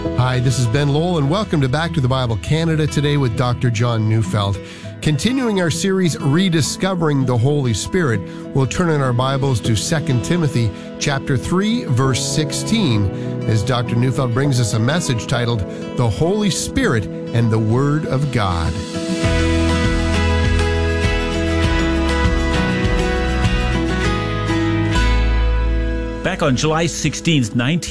Hi, this is Ben Lowell, and welcome to Back to the Bible Canada today with Dr. John Neufeld. Continuing our series, Rediscovering the Holy Spirit, we'll turn in our Bibles to 2 Timothy chapter 3, verse 16, as Dr. Neufeld brings us a message titled, The Holy Spirit and the Word of God. Back on July 16,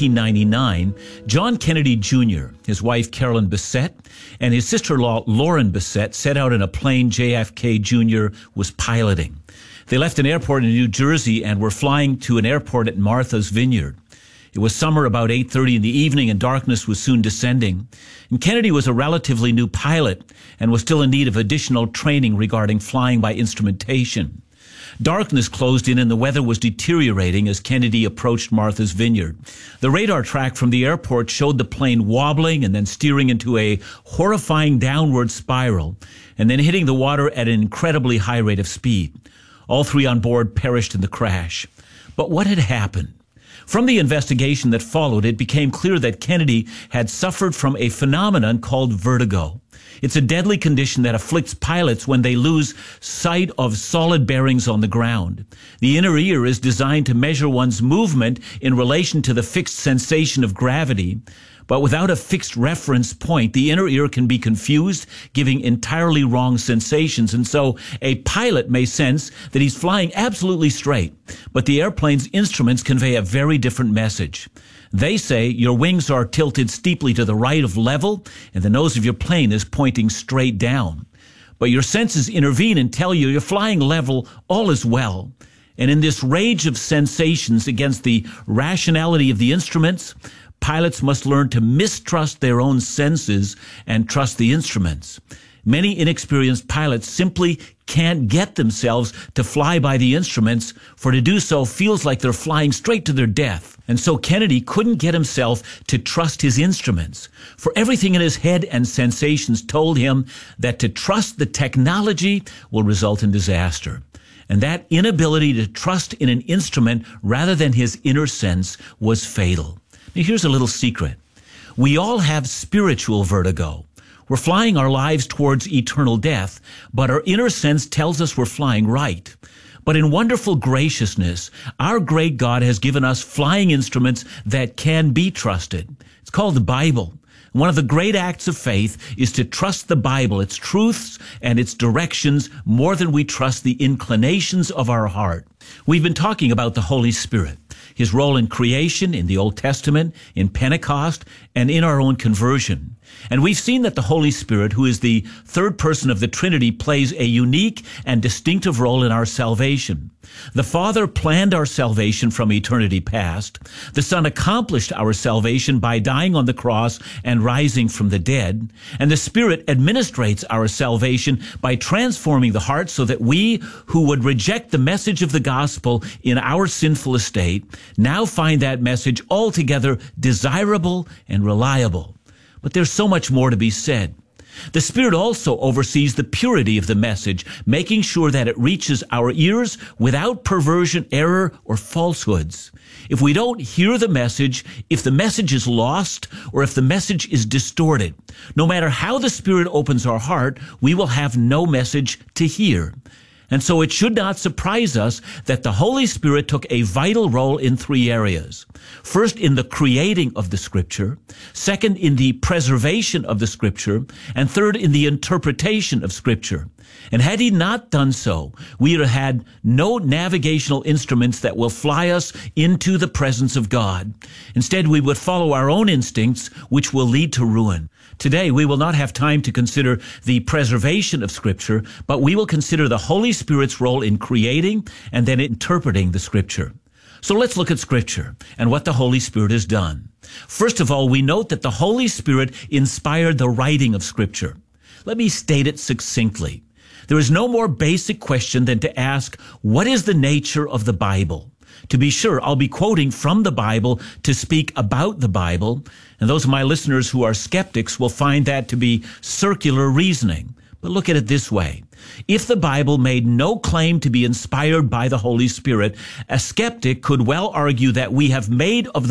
1999, John Kennedy Jr., his wife Carolyn Bessette, and his sister-in-law Lauren Bessette set out in a plane JFK Jr. was piloting. They left an airport in New Jersey and were flying to an airport at Martha's Vineyard. It was summer, about 8:30 in the evening, and darkness was soon descending. And Kennedy was a relatively new pilot and was still in need of additional training regarding flying by instrumentation. Darkness closed in and the weather was deteriorating as Kennedy approached Martha's Vineyard. The radar track from the airport showed the plane wobbling and then steering into a horrifying downward spiral and then hitting the water at an incredibly high rate of speed. All three on board perished in the crash. But what had happened? From the investigation that followed, it became clear that Kennedy had suffered from a phenomenon called vertigo. It's a deadly condition that afflicts pilots when they lose sight of solid bearings on the ground. The inner ear is designed to measure one's movement in relation to the fixed sensation of gravity, but without a fixed reference point, the inner ear can be confused, giving entirely wrong sensations. And so a pilot may sense that he's flying absolutely straight, but the airplane's instruments convey a very different message. They say your wings are tilted steeply to the right of level and the nose of your plane is pointing straight down. But your senses intervene and tell you you're flying level, all is well. And in this rage of sensations against the rationality of the instruments, pilots must learn to mistrust their own senses and trust the instruments. Many inexperienced pilots simply can't get themselves to fly by the instruments, for to do so feels like they're flying straight to their death. And so Kennedy couldn't get himself to trust his instruments, for everything in his head and sensations told him that to trust the technology will result in disaster. And that inability to trust in an instrument rather than his inner sense was fatal. Now here's a little secret. We all have spiritual vertigo. We're flying our lives towards eternal death, but our inner sense tells us we're flying right. But in wonderful graciousness, our great God has given us flying instruments that can be trusted. It's called the Bible. One of the great acts of faith is to trust the Bible, its truths and its directions, more than we trust the inclinations of our heart. We've been talking about the Holy Spirit, his role in creation, in the Old Testament, in Pentecost, and in our own conversion. And we've seen that the Holy Spirit, who is the third person of the Trinity, plays a unique and distinctive role in our salvation. The Father planned our salvation from eternity past. The Son accomplished our salvation by dying on the cross and rising from the dead. And the Spirit administrates our salvation by transforming the heart so that we who would reject the message of the gospel in our sinful estate now find that message altogether desirable and reliable. But there's so much more to be said. The Spirit also oversees the purity of the message, making sure that it reaches our ears without perversion, error, or falsehoods. If we don't hear the message, if the message is lost, or if the message is distorted, no matter how the Spirit opens our heart, we will have no message to hear. And so it should not surprise us that the Holy Spirit took a vital role in three areas. First, in the creating of the Scripture. Second, in the preservation of the Scripture. And third, in the interpretation of Scripture. And had he not done so, we would have had no navigational instruments that will fly us into the presence of God. Instead, we would follow our own instincts, which will lead to ruin. Today, we will not have time to consider the preservation of Scripture, but we will consider the Holy Spirit's role in creating and then interpreting the Scripture. So let's look at Scripture and what the Holy Spirit has done. First of all, we note that the Holy Spirit inspired the writing of Scripture. Let me state it succinctly. There is no more basic question than to ask, what is the nature of the Bible? To be sure, I'll be quoting from the Bible to speak about the Bible, and those of my listeners who are skeptics will find that to be circular reasoning. But look at it this way. If the Bible made no claim to be inspired by the Holy Spirit, a skeptic could well argue that we have made of